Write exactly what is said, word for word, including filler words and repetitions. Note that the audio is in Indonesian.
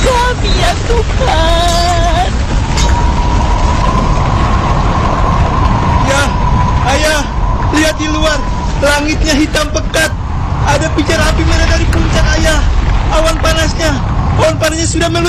kami ya Tuhan. Ya, ayah, lihat di luar, langitnya hitam pekat. Ada pijar api merah dari puncak ayah. Awan panasnya, awan panasnya sudah meluncur.